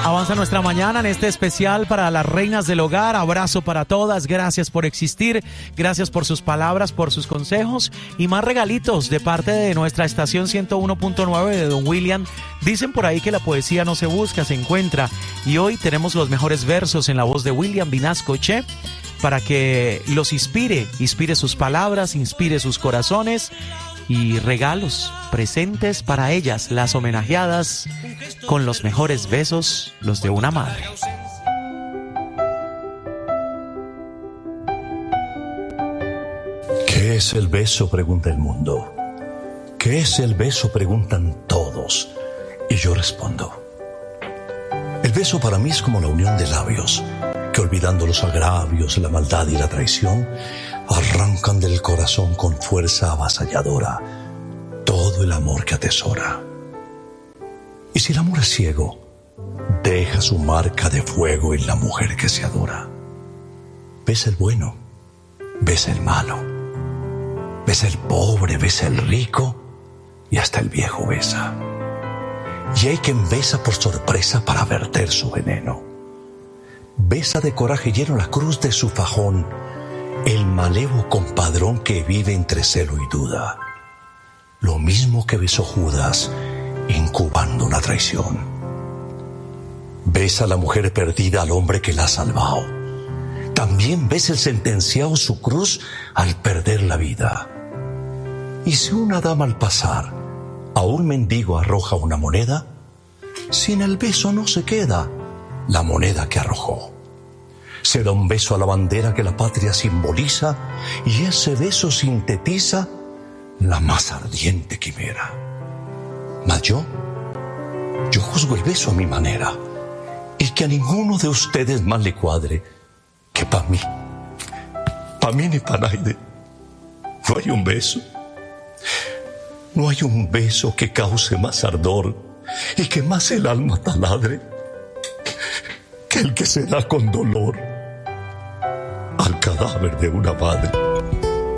Avanza nuestra mañana en este especial para las reinas del hogar. Abrazo para todas, gracias por existir, gracias por sus palabras, por sus consejos y más regalitos de parte de nuestra estación 101.9 de Don William. Dicen por ahí que la poesía no se busca, se encuentra, y hoy tenemos los mejores versos en la voz de William Vinasco-Che para que los inspire sus palabras, inspire sus corazones. Y regalos, presentes para ellas, las homenajeadas, con los mejores besos, los de una madre. ¿Qué es el beso?, pregunta el mundo. ¿Qué es el beso?, preguntan todos. Y yo respondo. El beso para mí es como la unión de labios, que olvidando los agravios, la maldad y la traición, arrancan del corazón con fuerza avasalladora todo el amor que atesora. Y si el amor es ciego, deja su marca de fuego en la mujer que se adora. Besa el bueno, besa el malo, besa el pobre, besa el rico, y hasta el viejo besa. Y hay quien besa por sorpresa para verter su veneno. Besa de coraje lleno la cruz de su fajón, el malevo compadrón que vive entre celo y duda, lo mismo que besó Judas incubando una traición. Besa a la mujer perdida al hombre que la ha salvado. También besa el sentenciado su cruz al perder la vida. Y si una dama al pasar a un mendigo arroja una moneda, sin el beso no se queda la moneda que arrojó. Se da un beso a la bandera que la patria simboliza, y ese beso sintetiza la más ardiente quimera. Mas yo juzgo el beso a mi manera, y que a ninguno de ustedes más le cuadre que pa' mí ni pa' nadie, no hay un beso. No hay un beso que cause más ardor y que más el alma taladre que el que se da con dolor al cadáver de una madre.